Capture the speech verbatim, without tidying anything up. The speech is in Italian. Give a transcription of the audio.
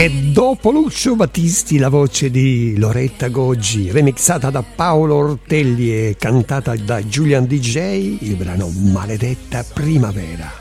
E dopo Lucio Battisti la voce di Loretta Goggi, remixata da Paolo Ortelli e cantata da Julian D J, il brano Maledetta Primavera.